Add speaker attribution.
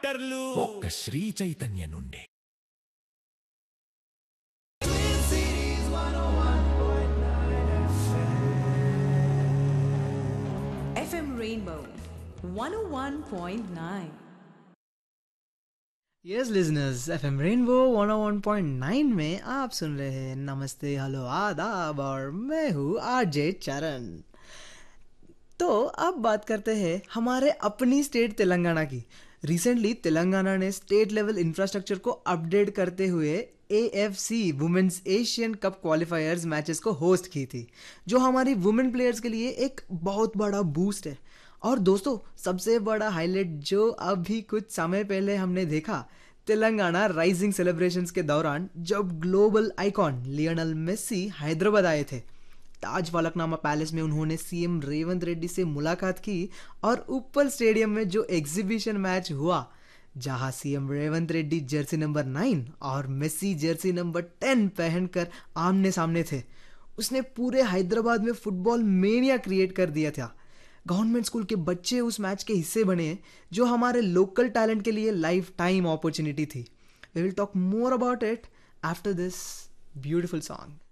Speaker 1: డాక్టర్లు
Speaker 2: ఒక్క శ్రీ చైతన్య నుండి.
Speaker 3: FM Rainbow 101.9.
Speaker 4: Yes listeners, FM rainbow 101.9 में आप सुन रहे हैं नमस्ते हेलो आदाब और मैं हूँ आरजे चरण। तो अब बात करते हैं हमारे अपनी स्टेट तेलंगाना की। रिसेंटली तेलंगाना ने स्टेट लेवल इंफ्रास्ट्रक्चर को अपडेट करते हुए AFC women's Asian cup क्वालिफायर्स matches को होस्ट की थी, जो हमारी वुमेन प्लेयर्स के लिए एक बहुत बड़ा बूस्ट है। और दोस्तों, सबसे बड़ा हाईलाइट जो अभी कुछ समय पहले हमने देखा तेलंगाना राइजिंग सेलिब्रेशंस के दौरान, जब global icon Lionel Messi Hyderabad आए थे। ताज फलकनामा पैलेस में उन्होंने सीएम रेवंत रेड्डी से मुलाकात की और उप्पल स्टेडियम में जो एग्जीबिशन मैच हुआ, जहां CM Revanth Reddy Jersey number 9 और मेसी जर्सी नंबर 10 पहनकर आमने सामने थे, उसने पूरे हैदराबाद में फुटबॉल मेनिया क्रिएट कर दिया था। गवर्नमेंट स्कूल के बच्चे उस मैच के हिस्से बने, जो हमारे लोकल टैलेंट के लिए लाइफ टाइम अपॉर्चुनिटी थी। We will talk more about it after this beautiful song.